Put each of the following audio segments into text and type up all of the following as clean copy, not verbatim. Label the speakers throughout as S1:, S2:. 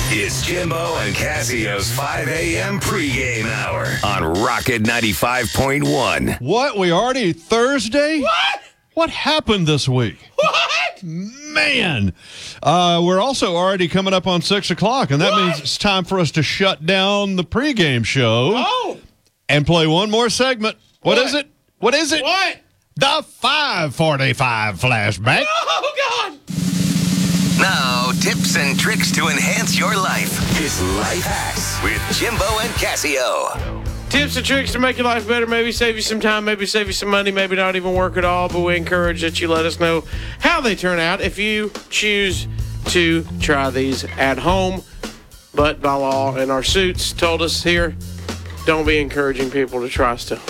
S1: It's Jimbo and Cassio's 5 a.m. pregame hour on Rocket 95.1.
S2: What? We already Thursday?
S3: What?
S2: What happened this week?
S3: What?
S2: Man. We're also already coming up on 6 o'clock, and that means it's time for us to shut down the pregame show and play one more segment. What is it? What is it?
S3: What?
S2: The 545 flashback.
S3: Oh, God.
S1: Now, tips and tricks to enhance your life. It's Life Hacks with Jimbo and Cassio.
S3: Tips and tricks to make your life better, maybe save you some time, maybe save you some money, maybe not even work at all, but we encourage that you let us know how they turn out if you choose to try these at home. But by law and our suits told us here, don't be encouraging people to try stuff.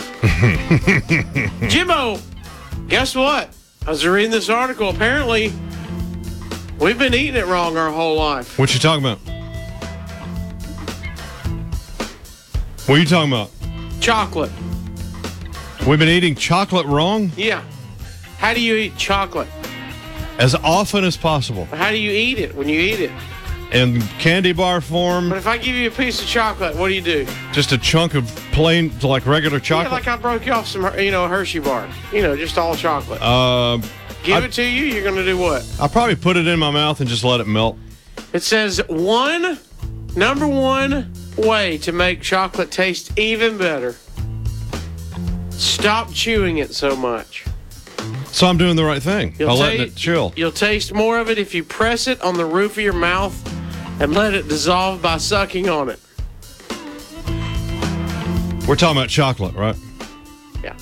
S3: Jimbo, guess what? I was reading this article. Apparently, we've been eating it wrong our whole life.
S2: What you talking about? What are you talking about?
S3: Chocolate.
S2: We've been eating chocolate wrong?
S3: Yeah. How do you eat chocolate?
S2: As often as possible.
S3: How do you eat it when you eat it?
S2: In candy bar form.
S3: But if I give you a piece of chocolate, what do you do?
S2: Just a chunk of plain, like regular chocolate?
S3: Yeah, like I broke you off some, a Hershey bar. Just all chocolate. Give it to you, you're going to do what?
S2: I'll probably put it in my mouth and just let it melt.
S3: It says number one way to make chocolate taste even better. Stop chewing it so much.
S2: So I'm doing the right thing by letting it chill.
S3: You'll taste more of it if you press it on the roof of your mouth and let it dissolve by sucking on it.
S2: We're talking about chocolate, right?
S3: Yeah.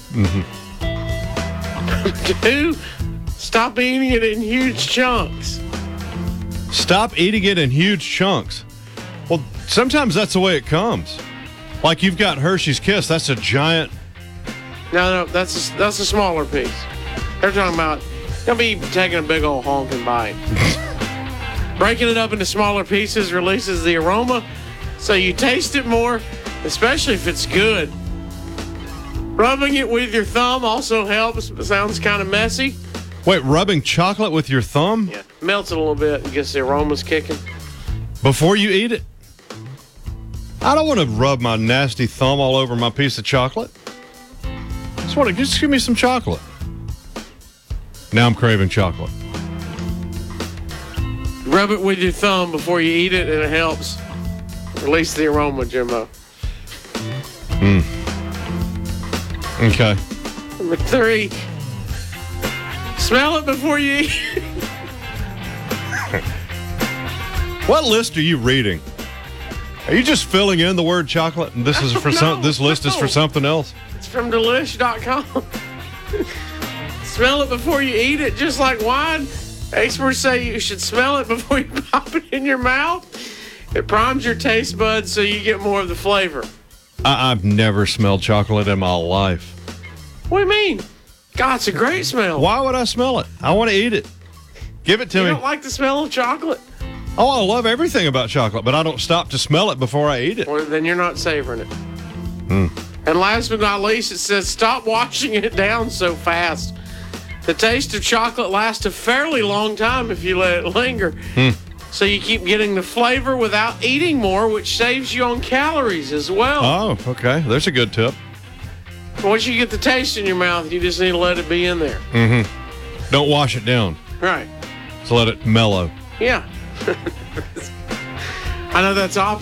S3: Two, stop eating it in huge chunks.
S2: Stop eating it in huge chunks. Well, sometimes that's the way it comes. Like you've got Hershey's Kiss. That's a giant.
S3: No, that's a smaller piece. They're talking about don't be taking a big old honking bite. Breaking it up into smaller pieces releases the aroma, so you taste it more, especially if it's good. Rubbing it with your thumb also helps. It sounds kind of messy.
S2: Wait, rubbing chocolate with your thumb?
S3: Yeah, melts it a little bit and gets the aromas kicking.
S2: Before you eat it? I don't want to rub my nasty thumb all over my piece of chocolate. Just give me some chocolate. Now I'm craving chocolate.
S3: Rub it with your thumb before you eat it, and it helps release the aroma, Jimbo.
S2: Okay.
S3: Number three, smell it before you eat it.
S2: What list are you reading? Are you just filling in the word chocolate, and this is for this list is for something else?
S3: It's from Delish.com. Smell it before you eat it, just like wine. Experts say you should smell it before you pop it in your mouth. It primes your taste buds so you get more of the flavor.
S2: I've never smelled chocolate in my life.
S3: What do you mean? God, it's a great smell.
S2: Why would I smell it? I want to eat it. Give it to me.
S3: You don't like the smell of chocolate?
S2: Oh, I love everything about chocolate, but I don't stop to smell it before I eat it.
S3: Well, then you're not savoring it. And last but not least, it says stop washing it down so fast. The taste of chocolate lasts a fairly long time if you let it linger. So you keep getting the flavor without eating more, which saves you on calories as well.
S2: Oh, okay. There's a good tip.
S3: Once you get the taste in your mouth, you just need to let it be in there.
S2: Don't wash it down.
S3: Right.
S2: So let it mellow.
S3: Yeah. I know that's opposite.